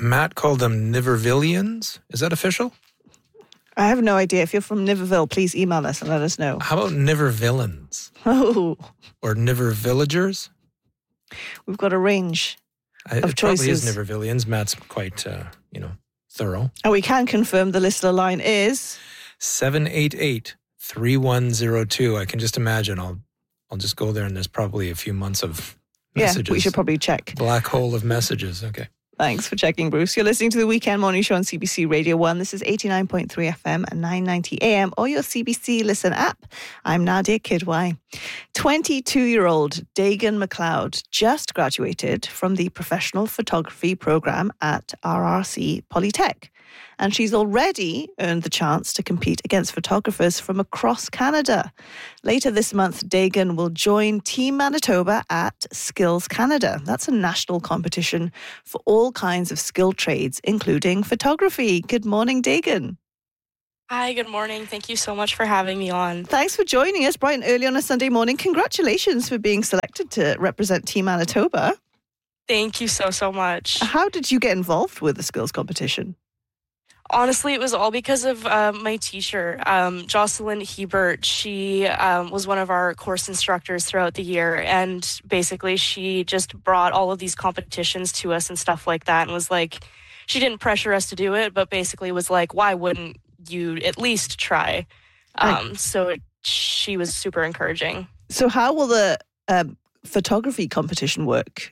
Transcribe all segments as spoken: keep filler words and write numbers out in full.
Matt called them Nivervillians. Is that official? I have no idea. If you're from Niverville, please email us and let us know. How about Nivervillains? Oh. Or Nivervillagers? We've got a range I, of it choices. Probably is Nivervillians. Matt's quite, uh, you know, thorough. And we can confirm the listener line is seven eight eight, three one zero two. I can just imagine. I'll I'll just go there and there's probably a few months of messages. Yeah, we should probably check. Black hole of messages. Okay. Thanks for checking, Bruce. You're listening to the Weekend Morning Show on C B C Radio one. This is eighty-nine point three F M and nine ninety A M or your C B C Listen app. I'm Nadia Kidwai. twenty-two-year-old Dagan McLeod just graduated from the Professional Photography program at R R C Polytech. And she's already earned the chance to compete against photographers from across Canada. Later this month, Dagan will join Team Manitoba at Skills Canada. That's a national competition for all kinds of skilled trades, including photography. Good morning, Dagan. Hi, good morning. Thank you so much for having me on. Thanks for joining us bright and early on a Sunday morning. Congratulations for being selected to represent Team Manitoba. Thank you so, so much. How did you get involved with the skills competition? Honestly, it was all because of uh, my teacher, um, Jocelyn Hebert. She um, was one of our course instructors throughout the year, and basically she just brought all of these competitions to us and stuff like that, and was like, she didn't pressure us to do it, but basically was like, why wouldn't you at least try? Um, right. So it, she was super encouraging. So how will the um, photography competition work?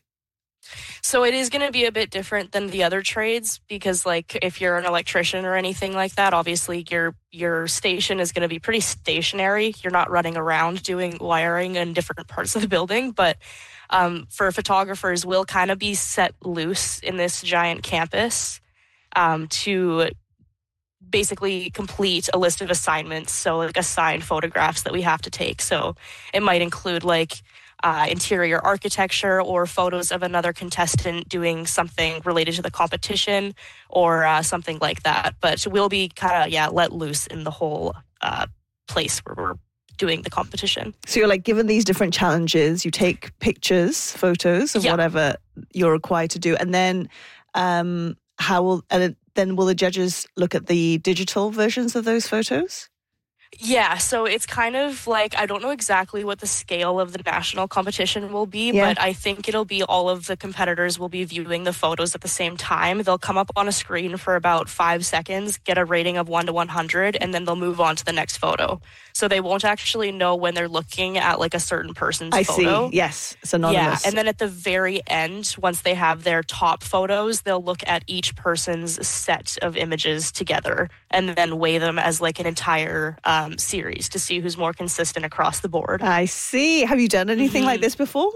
So it is going to be a bit different than the other trades because, like, if you're an electrician or anything like that, obviously your your station is going to be pretty stationary. You're not running around doing wiring in different parts of the building. But um, for photographers, we'll kind of be set loose in this giant campus um, to basically complete a list of assignments. So, like, assigned photographs that we have to take. So it might include, like, Uh, interior architecture or photos of another contestant doing something related to the competition or uh, something like that. But we'll be kind of, yeah, let loose in the whole uh, place where we're doing the competition. So you're like given these different challenges, you take pictures, photos of yep. whatever you're required to do. And then um, how will, and then will the judges look at the digital versions of those photos? Yeah, so it's kind of like, I don't know exactly what the scale of the national competition will be, yeah. but I think it'll be all of the competitors will be viewing the photos at the same time. They'll come up on a screen for about five seconds, get a rating of one to one hundred, and then they'll move on to the next photo. So they won't actually know when they're looking at like a certain person's I photo. I see, yes, it's anonymous. Yeah, and then at the very end, once they have their top photos, they'll look at each person's set of images together and then weigh them as like an entire um, series to see who's more consistent across the board. I see. Have you done anything mm-hmm. like this before?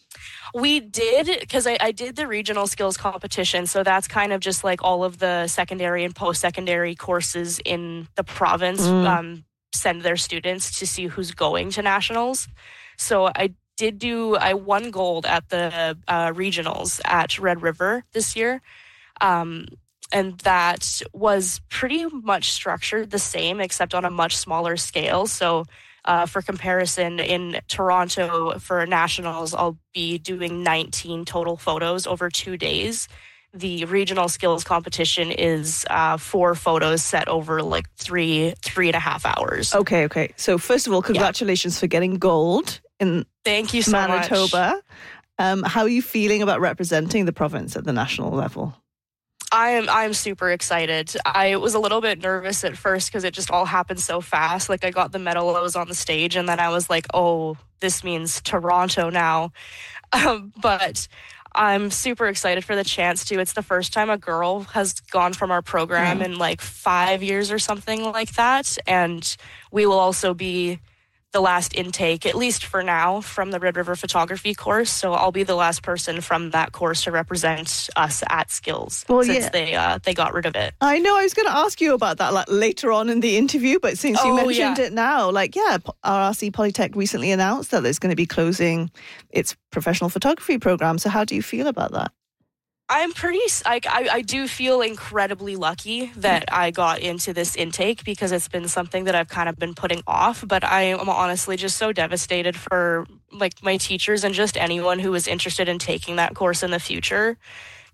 We did, because I, I did the regional skills competition, so that's kind of just like all of the secondary and post-secondary courses in the province mm. um, send their students to see who's going to nationals. So I did do, I won gold at the uh, regionals at Red River this year. Um, and that was pretty much structured the same, except on a much smaller scale. So uh, for comparison, in Toronto for nationals, I'll be doing nineteen total photos over two days. The regional skills competition is uh, four photos set over like three, three and a half hours. Okay, okay. So first of all, congratulations yeah. for getting gold in Thank you so Manitoba. much. Um, how are you feeling about representing the province at the national level? I am I'm super excited. I was a little bit nervous at first because it just all happened so fast. Like I got the medal, I was on the stage, and then I was like, oh, this means Toronto now. Um, but I'm super excited for the chance to. It's the first time a girl has gone from our program mm. in like five years or something like that. And we will also be the last intake, at least for now, from the Red River photography course. So I'll be the last person from that course to represent us at Skills well, since yeah. they uh, they got rid of it. I know, I was going to ask you about that like later on in the interview, but since you oh, mentioned yeah. it now, like, yeah, R R C Polytech recently announced that it's going to be closing its professional photography program. So how do you feel about that? I'm pretty, like, I, I do feel incredibly lucky that I got into this intake because it's been something that I've kind of been putting off, but I am honestly just so devastated for, like, my teachers and just anyone who is interested in taking that course in the future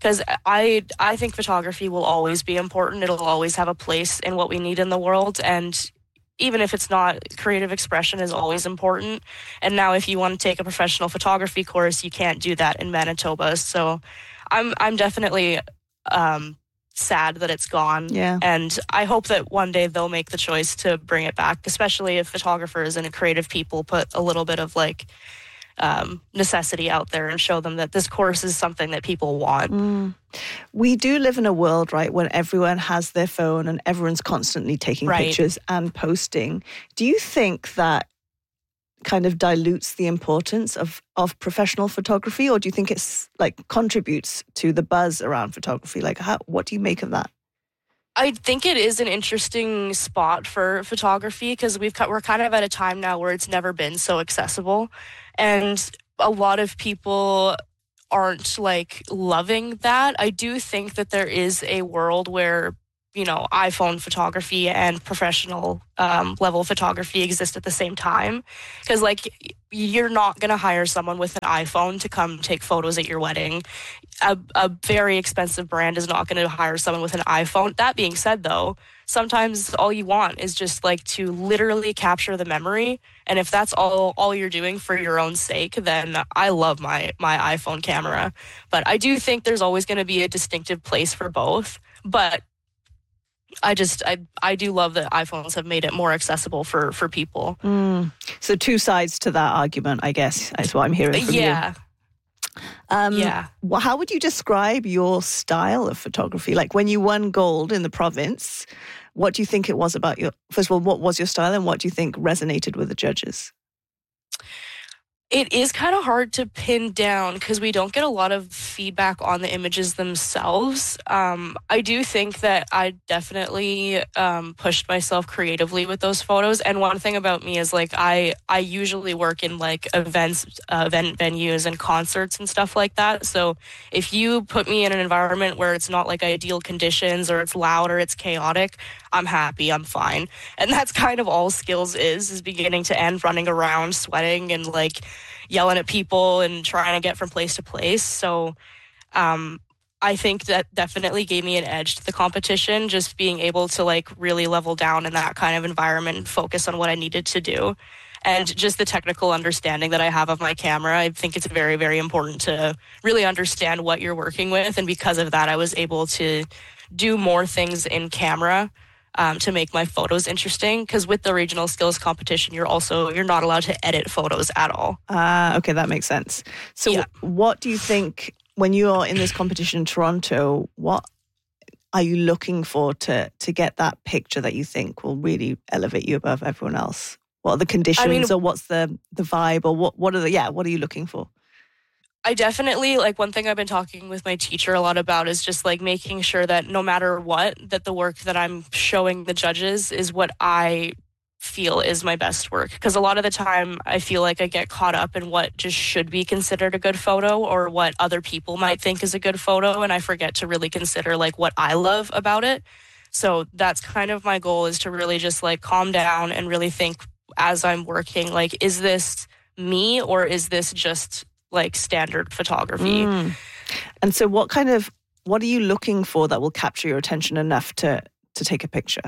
because I I think photography will always be important. It'll always have a place in what we need in the world, and even if it's not, creative expression is always important. And now if you want to take a professional photography course, you can't do that in Manitoba. So I'm I'm definitely um, sad that it's gone. Yeah. And I hope that one day they'll make the choice to bring it back, especially if photographers and creative people put a little bit of like um, necessity out there and show them that this course is something that people want. Mm. We do live in a world, right, when everyone has their phone and everyone's constantly taking Right. pictures and posting. Do you think that kind of dilutes the importance of, of professional photography, or do you think it's like contributes to the buzz around photography? Like, how, what do you make of that? I think it is an interesting spot for photography because we've we're kind of at a time now where it's never been so accessible, and a lot of people aren't like loving that. I do think that there is a world where, you know, iPhone photography and professional um, level photography exist at the same time. Because, like, you're not going to hire someone with an iPhone to come take photos at your wedding. A, a very expensive brand is not going to hire someone with an iPhone. That being said, though, sometimes all you want is just like to literally capture the memory. And if that's all all you're doing for your own sake, then I love my my iPhone camera. But I do think there's always going to be a distinctive place for both. But I just, I, I do love that iPhones have made it more accessible for, for people. Mm. So two sides to that argument, I guess, is what I'm hearing from yeah. you. Um, yeah. Well, how would you describe your style of photography? Like when you won gold in the province, what do you think it was about your, first of all, what was your style and what do you think resonated with the judges? It is kind of hard to pin down because we don't get a lot of feedback on the images themselves. Um, I do think that I definitely um, pushed myself creatively with those photos. And one thing about me is like I I usually work in like events, uh, event venues and concerts and stuff like that. So if you put me in an environment where it's not like ideal conditions or it's loud or it's chaotic, I'm happy, I'm fine. And that's kind of all Skills is, is beginning to end, running around, sweating and like yelling at people and trying to get from place to place. So um, I think that definitely gave me an edge to the competition, just being able to like really level down in that kind of environment and focus on what I needed to do. And just the technical understanding that I have of my camera, I think it's very, very important to really understand what you're working with. And because of that, I was able to do more things in camera Um, to make my photos interesting, because with the regional skills competition, you're also you're not allowed to edit photos at all. Ah, uh, okay, that makes sense. So, yeah. what do you think when you are in this competition in Toronto? What are you looking for to to get that picture that you think will really elevate you above everyone else? What are the conditions, I mean, or what's the the vibe, or what what are the yeah? What are you looking for? I definitely, like, one thing I've been talking with my teacher a lot about is just, like, making sure that no matter what, that the work that I'm showing the judges is what I feel is my best work. Because a lot of the time, I feel like I get caught up in what just should be considered a good photo or what other people might think is a good photo, and I forget to really consider, like, what I love about it. So that's kind of my goal, is to really just, like, calm down and really think as I'm working, like, is this me or is this just like standard photography? Mm. And so what kind of, what are you looking for that will capture your attention enough to to take a picture?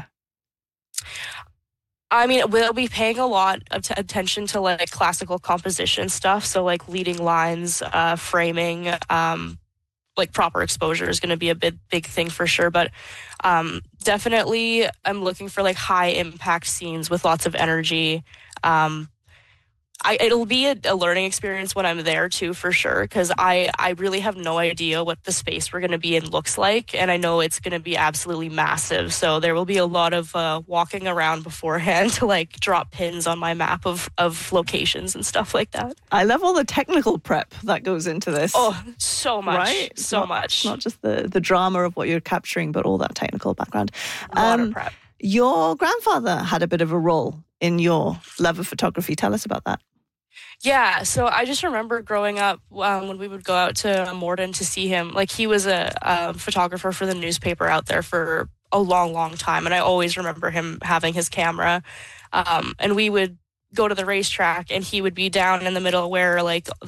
I mean, we'll be paying a lot of t- attention to like classical composition stuff. So like leading lines, uh, framing, um, like proper exposure is going to be a big, big thing for sure. But um, definitely I'm looking for like high impact scenes with lots of energy. Um, I, it'll be a, a learning experience when I'm there too, for sure, because I, I really have no idea what the space we're going to be in looks like, and I know it's going to be absolutely massive. So there will be a lot of uh, walking around beforehand to like drop pins on my map of, of locations and stuff like that. I love all the technical prep that goes into this. Oh, so much, right? so not, much. Not just the the drama of what you're capturing, but all that technical background. A lot Um, of prep. Your grandfather had a bit of a role in your love of photography. Tell us about that. Yeah, so I just remember growing up um, when we would go out to Morden to see him. Like, he was a, a photographer for the newspaper out there for a long, long time, and I always remember him having his camera. Um, and we would go to the racetrack, and he would be down in the middle where like the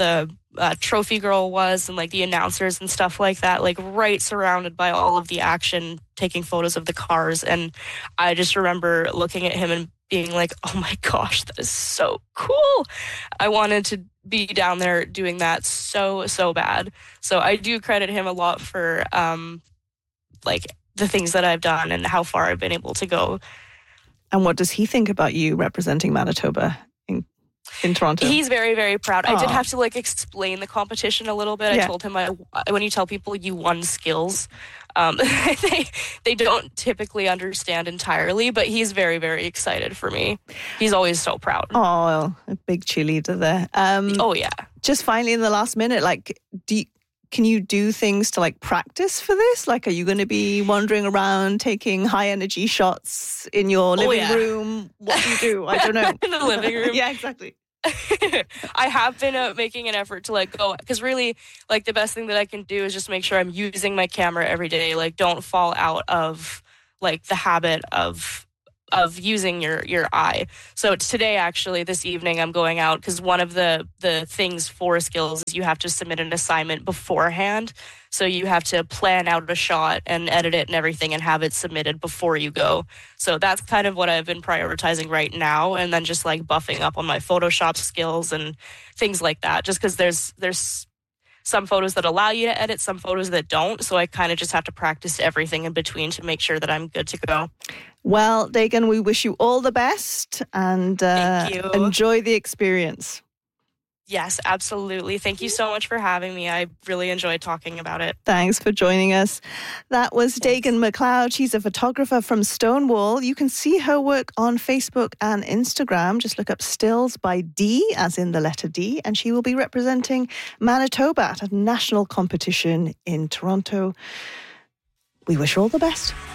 uh, trophy girl was and like the announcers and stuff like that, like right surrounded by all of the action, taking photos of the cars. And I just remember looking at him and being like, oh my gosh, that is so cool. I wanted to be down there doing that so, so bad. So I do credit him a lot for um, like the things that I've done and how far I've been able to go. And what does he think about you representing Manitoba in, in Toronto? He's very, very proud. Aww. I did have to like explain the competition a little bit. Yeah. I told him I, when you tell people you won skills, um, they they don't typically understand entirely, but he's very, very excited for me. He's always so proud. Oh, a big cheerleader there. Um, oh, yeah. Just finally in the last minute, like, do you, can you do things to like practice for this? Like, are you going to be wandering around taking high energy shots in your living oh, yeah. room? What do you do? I don't know. In the living room? Yeah, exactly. I have been uh, making an effort to like go, because really like the best thing that I can do is just make sure I'm using my camera every day. Like don't fall out of like the habit of of using your your eye. So today, actually, this evening, I'm going out because one of the the things for skills is you have to submit an assignment beforehand. So you have to plan out a shot and edit it and everything and have it submitted before you go. So that's kind of what I've been prioritizing right now, and then just like buffing up on my Photoshop skills and things like that. Just because there's there's some photos that allow you to edit, some photos that don't. So I kind of just have to practice everything in between to make sure that I'm good to go. Well, Dagan, we wish you all the best and uh, Thank you. enjoy the experience. Yes, absolutely. Thank you so much for having me. I really enjoyed talking about it. Thanks for joining us. That was Dagan McLeod. She's a photographer from Stonewall. You can see her work on Facebook and Instagram. Just look up Stills by D, as in the letter D, and she will be representing Manitoba at a national competition in Toronto. We wish her all the best.